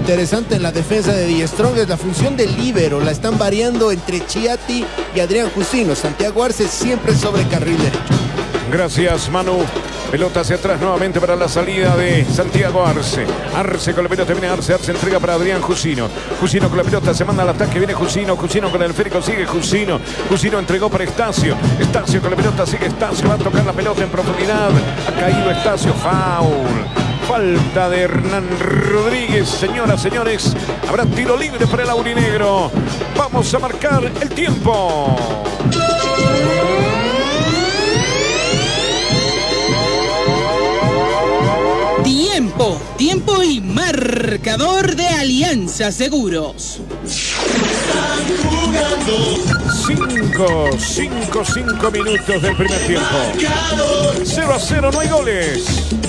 interesante en la defensa de Die Strong es la función de líbero. La están variando entre Chiatti y Adrián Jusino. Santiago Arce siempre sobre carril derecho. Gracias, Manu. Pelota hacia atrás nuevamente para la salida de Santiago Arce. Arce con la pelota, viene Arce. Arce entrega para Adrián Jusino. Jusino con la pelota, se manda al ataque. Viene Jusino. Jusino con el esférico, sigue Jusino. Jusino entregó para Estacio. Estacio con la pelota, sigue Estacio. Va a tocar la pelota en profundidad. Ha caído Estacio. Foul. Falta de Hernán Rodríguez. Señoras, señores, habrá tiro libre para el aurinegro. Vamos a marcar el tiempo. Tiempo y marcador de Alianza Seguros. 5 minutos del primer tiempo. 0-0, no hay goles.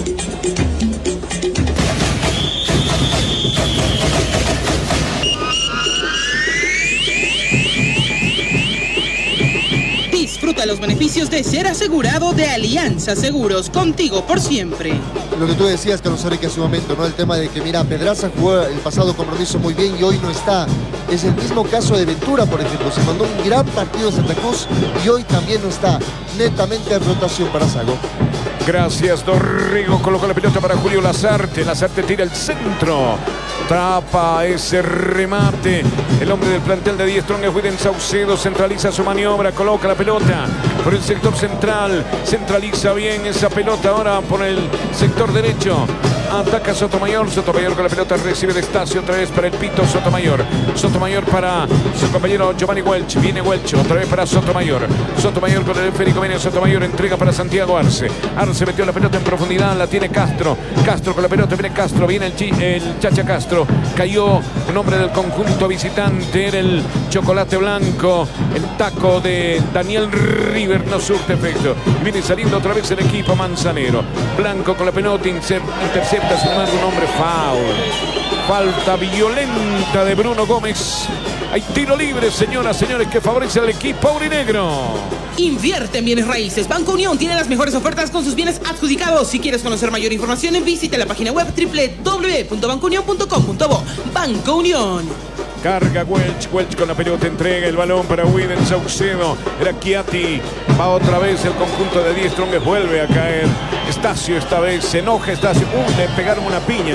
Disfruta los beneficios de ser asegurado de Alianza Seguros, contigo por siempre. Lo que tú decías, Carlos Enrique, hace un momento, ¿no? El tema de que, mira, Pedraza jugó el pasado compromiso muy bien y hoy no está. Es el mismo caso de Ventura, por ejemplo. Se mandó un gran partido en Santa Cruz y hoy también no está. Netamente en rotación para Sago. Gracias, Dorrego. Colocó la pelota para Julio Lazarte. Lazarte tira el centro. Trapa ese remate. El hombre del plantel de Die Strong es Widen Saucedo. Centraliza su maniobra. Coloca la pelota por el sector central. Centraliza bien esa pelota ahora por el sector derecho. Ataca Sotomayor. Sotomayor con la pelota recibe de Estacio. Otra vez para el Pito Sotomayor. Sotomayor para su compañero Giovanni Welch. Viene Welch. Otra vez para Sotomayor. Sotomayor con el esférico. Viene Sotomayor. Entrega para Santiago Arce. Arce metió la pelota en profundidad. La tiene Castro. Castro con la pelota. Viene Castro. Viene el Chacha Castro. Cayó en nombre del conjunto visitante. Era el chocolate blanco. El taco de Daniel River no surte efecto. Viene saliendo otra vez el equipo manzanero. Blanco con la pelota. Intercepta. Sin embargo, un hombre foul. Falta violenta de Bruno Gómez. Hay tiro libre, señoras, señores, que favorece al equipo aurinegro. Invierte en bienes raíces. Banco Unión tiene las mejores ofertas con sus bienes adjudicados. Si quieres conocer mayor información, visite la página web www.bancounion.com.bo. Banco Unión. Carga Welch con la pelota, entrega el balón para Widen Saucedo. Era Chiatti. Va otra vez el conjunto de Die Strong. Vuelve a caer Estacio esta vez. Se enoja Estacio. Le pegaron una piña.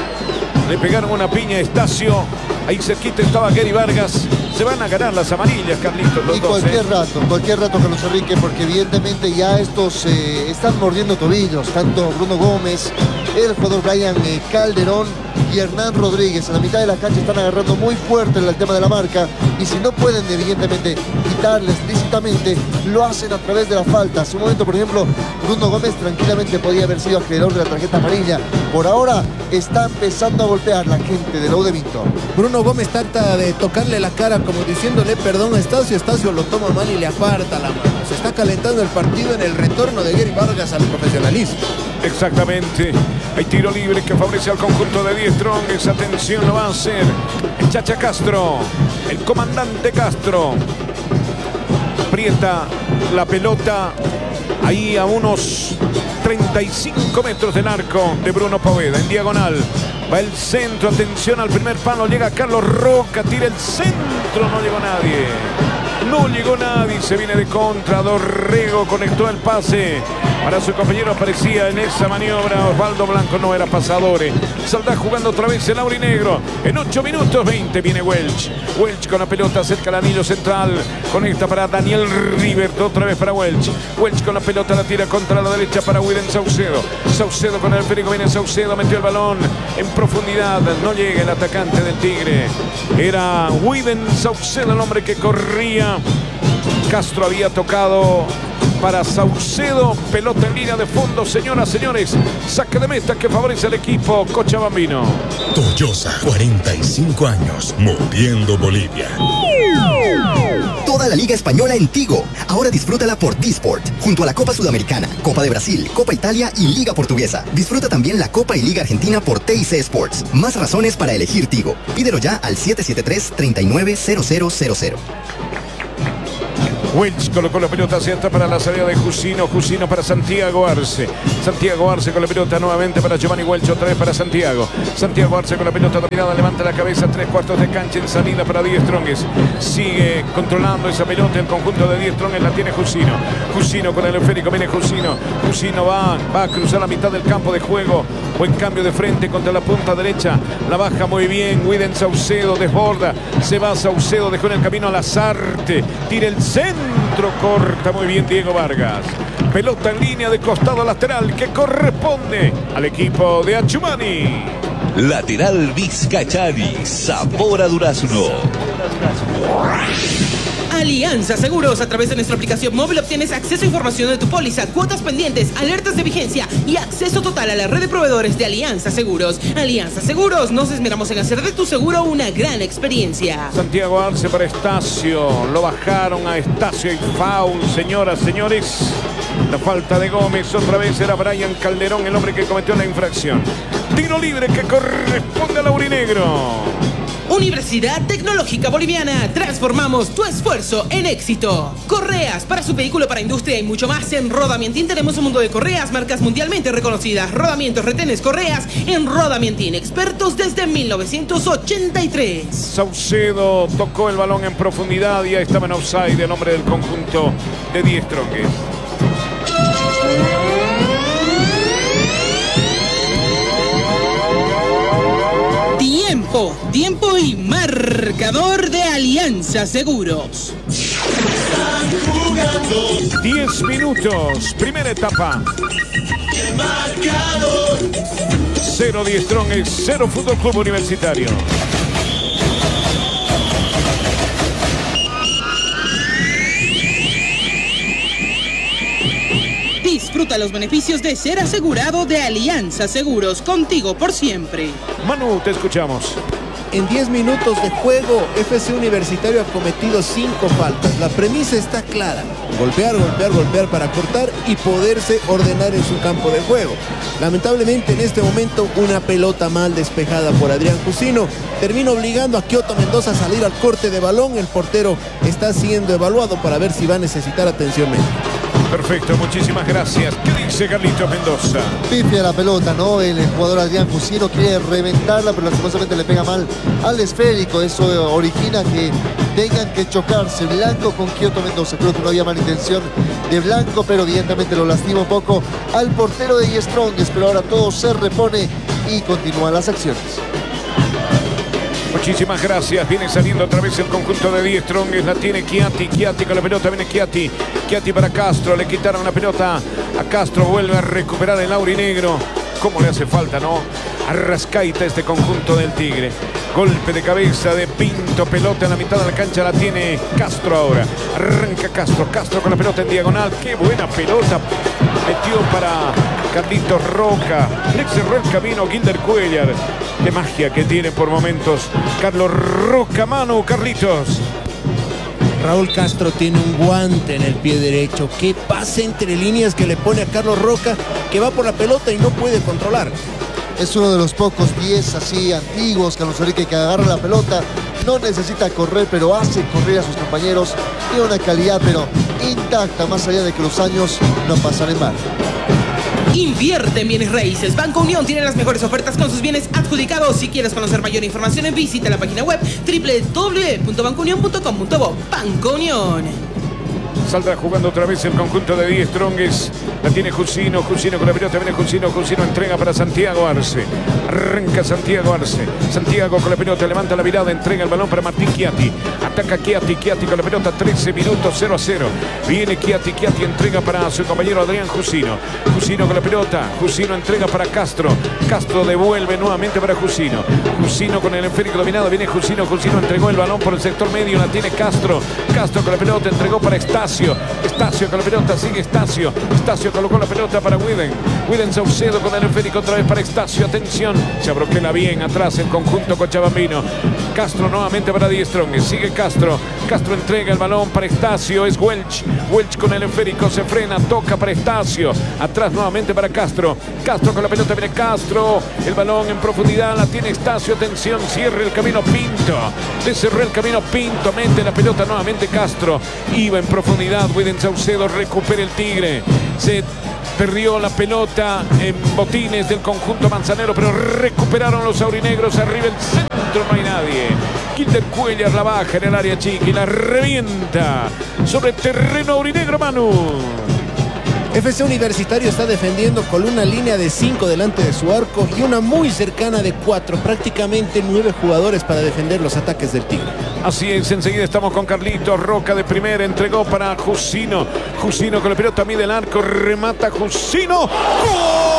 Le pegaron una piña a Estacio. Ahí cerquita estaba Gary Vargas. Se van a ganar las amarillas, Carlitos, los y dos. Cualquier rato, Carlos Enrique, porque evidentemente ya estos están mordiendo tobillos. Tanto Bruno Gómez, el jugador Brian Calderón y Hernán Rodríguez. A la mitad de la cancha están agarrando muy fuerte el tema de la marca. Y si no pueden, evidentemente, quitarles lícitamente, lo hacen a través de la falta. Hace un momento, por ejemplo, Bruno Gómez tranquilamente podía haber sido acreedor de la tarjeta amarilla. Por ahora está empezando a golpear la gente de la U de Vinto. Bruno Gómez trata de tocarle la cara como diciéndole perdón a Estacio. Estacio lo toma mal y le aparta la mano. Se está calentando el partido en el retorno de Gary Vargas al profesionalismo. Exactamente. Hay tiro libre que favorece al conjunto de Die Strong. Esa atención lo va a hacer el Chacha Castro, el comandante Castro. Aprieta la pelota ahí a unos 35 metros del arco de Bruno Poveda. En diagonal va el centro. Atención al primer palo. Llega Carlos Roca. Tira el centro. No llegó nadie. No llegó nadie. Se viene de contra. Dorrego conectó el pase para su compañero. Aparecía en esa maniobra Osvaldo Blanco. No era pasadores. Saldrá jugando otra vez el aurinegro. En 8 minutos 20 viene Welch. Welch con la pelota cerca al anillo central. Conecta para Daniel River. Otra vez para Welch. Welch con la pelota. La tira contra la derecha para Widen Saucedo. Saucedo con el esférico. Viene Saucedo. Metió el balón en profundidad. No llega el atacante del Tigre. Era Widen Saucedo el hombre que corría. Castro había tocado para Saucedo. Pelota en línea de fondo, señoras, señores. Saque de meta que favorece al equipo cochabambino. Toyosa, 45 años, moviendo Bolivia. Toda la Liga Española en Tigo. Ahora disfrútala por Disport, junto a la Copa Sudamericana, Copa de Brasil, Copa Italia y Liga Portuguesa. Disfruta también la Copa y Liga Argentina por TIC Sports. Más razones para elegir Tigo. Pídelo ya al 773-390000. Welch colocó la pelota hacia atrás para la salida de Jusino. Jusino para Santiago Arce. Santiago Arce con la pelota nuevamente para Giovanni Welch. Otra vez para Santiago. Santiago Arce con la pelota dominada. Levanta la cabeza. 3/4 de cancha en salida para Die Strongest. Sigue controlando esa pelota. El conjunto de Die Strongest la tiene Jusino. Jusino con el esférico. Viene Jusino. Jusino va a cruzar la mitad del campo de juego. Buen cambio de frente contra la punta derecha. La baja muy bien. Widen Saucedo desborda. Se va Saucedo. Dejó en el camino a Lasarte. Tira el centro. Corta muy bien Diego Vargas. Pelota en línea de costado lateral que corresponde al equipo de Achumani. Lateral Vizcachani. Sabor a durazno. Alianza Seguros. A través de nuestra aplicación móvil obtienes acceso a información de tu póliza, cuotas pendientes, alertas de vigencia y acceso total a la red de proveedores de Alianza Seguros. Alianza Seguros. Nos esmeramos en hacer de tu seguro una gran experiencia. Santiago Arce para Estacio. Lo bajaron a Estacio y foul, señoras, señores. La falta de Gómez. Otra vez era Brian Calderón el hombre que cometió la infracción. Tiro libre que corresponde al aurinegro. Universidad Tecnológica Boliviana. Transformamos tu esfuerzo en éxito. Correas para su vehículo, para industria y mucho más. En Rodamientín tenemos un mundo de correas, marcas mundialmente reconocidas. Rodamientos, retenes, correas en Rodamientín. Expertos desde 1983. Saucedo tocó el balón en profundidad y ahí estaba en offside el hombre del conjunto de Die Strongest. Tiempo y marcador de Alianza Seguros. 10 minutos, primera etapa. 0 Die Strongest, 0 Fútbol Club Universitario. Disfruta los beneficios de ser asegurado de Alianza Seguros, contigo por siempre. Manu, te escuchamos. En 10 minutos de juego, FC Universitario ha cometido 5 faltas. La premisa está clara: golpear, golpear, golpear para cortar y poderse ordenar en su campo de juego. Lamentablemente en este momento una pelota mal despejada por Adrián Jusino termina obligando a Kioto Mendoza a salir al corte de balón. El portero está siendo evaluado para ver si va a necesitar atención médica. Perfecto, muchísimas gracias. ¿Qué dice Carlitos Mendoza? Pifia la pelota, ¿no? El jugador Adrián Jusino quiere reventarla, pero lastimosamente le pega mal al esférico. Eso origina que tengan que chocarse Blanco con Kioto Mendoza. Creo que no había mala intención de Blanco, pero evidentemente lo lastima un poco al portero de Die Strongest. Pero ahora todo se repone y continúan las acciones. Muchísimas gracias. Viene saliendo otra vez el conjunto de Die Strongest. La tiene Chiatti. Chiatti con la pelota. Viene Chiatti. Chiatti para Castro. Le quitaron la pelota a Castro. Vuelve a recuperar el aurinegro. ¿Cómo le hace falta, no? Arrascaita este conjunto del Tigre. Golpe de cabeza de Pinto. Pelota en la mitad de la cancha. La tiene Castro ahora. Arranca Castro. Castro con la pelota en diagonal. ¡Qué buena pelota! Metió para Carlitos Roca. Le cerró el camino Gilder Cuellar. Qué magia que tiene por momentos Carlos Roca. Manu, Carlitos. Raúl Castro tiene un guante en el pie derecho. Qué pase entre líneas que le pone a Carlos Roca, que va por la pelota y no puede controlar. Es uno de los pocos 10 así antiguos, Carlos Enrique, que agarra la pelota, no necesita correr, pero hace correr a sus compañeros. Tiene una calidad, pero intacta, más allá de que los años no pasan en mal. Invierte en bienes raíces. Banco Unión tiene las mejores ofertas con sus bienes adjudicados. Si quieres conocer mayor información, visita la página web www.bancounion.com.bo. Banco Unión. Saldrá jugando otra vez el conjunto de Die Strongest. La tiene Jusino. Jusino con la pelota. Viene Jusino. Jusino entrega para Santiago Arce. Arranca Santiago Arce. Santiago con la pelota. Levanta la mirada. Entrega el balón para Martín Chiatti. Ataca Chiatti. Chiatti con la pelota. 13 minutos 0-0. Viene Chiatti. Chiatti entrega para su compañero Adrián Jusino. Jusino con la pelota. Jusino entrega para Castro. Castro devuelve nuevamente para Jusino. Jusino con el esférico dominado. Viene Jusino. Jusino entregó el balón por el sector medio. La tiene Castro. Castro con la pelota. Entregó para Estacio. Estacio con la pelota, sigue Estacio. Estacio colocó la pelota para Widen. Widen Saucedo con el esférico otra vez para Estacio. Atención, se abroquela bien atrás el conjunto cochabambino. Castro nuevamente para Die Strong. Sigue Castro. Castro entrega el balón para Estacio. Es Welch. Welch con el esférico. Se frena. Toca para Estacio. Atrás nuevamente para Castro. Castro con la pelota. Viene Castro. El balón en profundidad. La tiene Estacio. Atención. Cierra el camino Pinto. Le cerró el camino Pinto. Mete la pelota nuevamente Castro. Iba en profundidad. Wilden Saucedo. Recupera el Tigre. Se perdió la pelota en botines del conjunto manzanero, pero recuperaron los aurinegros. Arriba el centro, no hay nadie. Kilder Cuellar la baja en el área chica y la revienta sobre terreno aurinegro, Manu. FC Universitario está defendiendo con una línea de 5 delante de su arco y una muy cercana de 4, prácticamente 9 jugadores para defender los ataques del Tigre. Así es, enseguida estamos con Carlitos Roca de primera, entregó para Jusino. Jusino con la pelota, mide el arco, remata Jusino. ¡Gol!